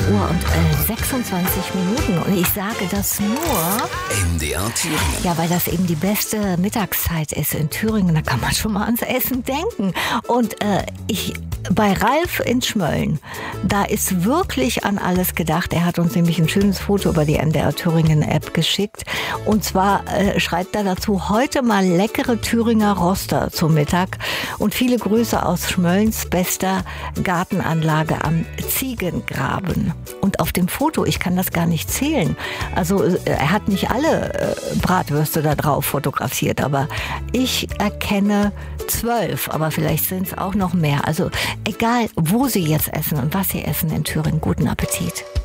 Uhr und 26 Minuten. Und ich sage das nur MDR Thüringen. Ja, weil das eben die beste Mittagszeit ist in Thüringen. Da kann man schon mal ans Essen denken. Und bei Ralf in Schmölln, da ist wirklich an alles gedacht. Er hat uns nämlich ein schönes Foto über die MDR Thüringen App geschickt. Und zwar schreibt er dazu, heute mal leckere Thüringer Roster zum Mittag. Und viele Grüße aus Schmöllns bester Gartenanlage am Ziegengraben. Und auf dem Foto, ich kann das gar nicht zählen. Also er hat nicht alle Bratwürste da drauf fotografiert, aber ich erkenne 12, aber vielleicht sind es auch noch mehr. Also egal, wo Sie jetzt essen und was Sie essen in Thüringen, guten Appetit.